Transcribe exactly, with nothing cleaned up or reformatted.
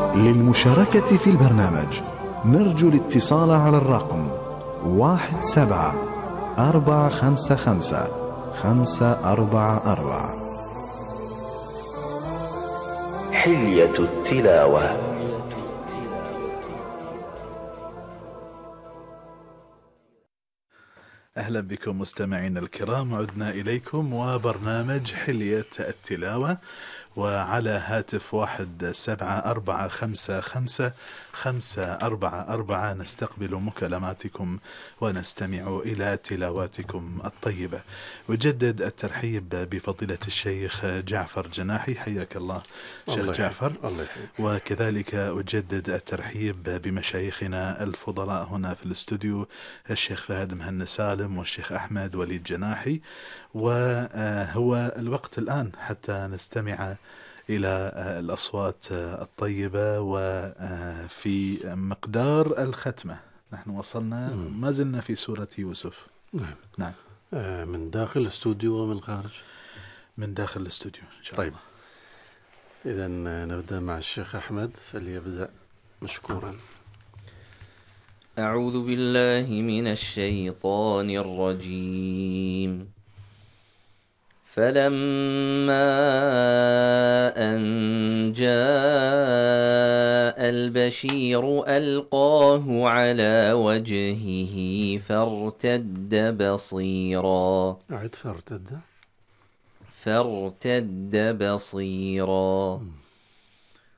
للمشاركة في البرنامج نرجو الاتصال على الرقم واحد سبعة أربعة خمسة خمسة خمسة أربعة أربعة. حلية التلاوة. أهلا بكم مستمعينا الكرام، عدنا إليكم وبرنامج حلية التلاوة، وعلى هاتف واحد سبعة أربعة خمسة خمسة خمسة أربعة أربعة نستقبل مكالماتكم ونستمع إلى تلاواتكم الطيبة. وجدد الترحيب بفضيلة الشيخ جعفر جناحي، حياك الله شيخ جعفر. الله يحييك. وكذلك أجدد الترحيب بمشايخنا الفضلاء هنا في الاستوديو، الشيخ فهد مهنا سالم والشيخ أحمد وليد جناحي. وهو الوقت الآن حتى نستمع إلى الأصوات الطيبة وفي مقدار الختمة. نحن وصلنا ما زلنا في سورة يوسف. نعم. نعم. من داخل الاستوديو ومن الخارج؟ من داخل الاستوديو إن شاء طيب. الله. إذن نبدأ مع الشيخ أحمد، فليبدأ مشكورا. أعوذ بالله من الشيطان الرجيم. فلما أن جاء البشير ألقاه على وجهه فارتد بصيرا. أعد فارتد. فارتد بصيرا